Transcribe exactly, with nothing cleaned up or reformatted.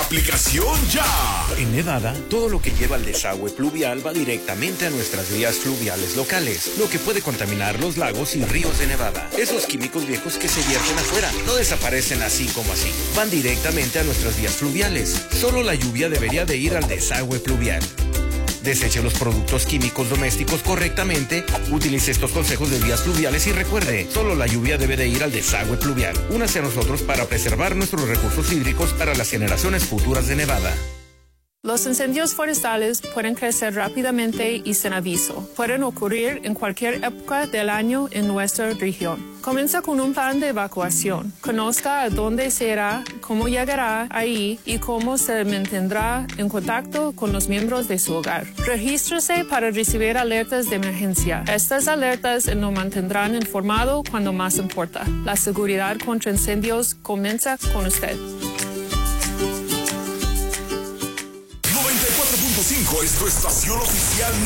aplicación ya. En Nevada, todo lo que lleva al desagüe pluvial va directamente a nuestras vías fluviales locales, lo que puede contaminar los lagos y ríos de Nevada. Esos químicos viejos que se vierten afuera no desaparecen así como así. Van directamente a nuestras vías fluviales. Solo la lluvia debería de ir al desagüe pluvial. Deseche los productos químicos domésticos correctamente, utilice estos consejos de vías fluviales y recuerde, solo la lluvia debe de ir al desagüe pluvial. Únase a nosotros para preservar nuestros recursos hídricos para las generaciones futuras de Nevada. Los incendios forestales pueden crecer rápidamente y sin aviso. Pueden ocurrir en cualquier época del año en nuestra región. Comienza con un plan de evacuación. Conozca a dónde se irá, cómo llegará ahí y cómo se mantendrá en contacto con los miembros de su hogar. Regístrese para recibir alertas de emergencia. Estas alertas lo mantendrán informado cuando más importa. La seguridad contra incendios comienza con usted. noventa y cuatro punto cinco es tu estación oficial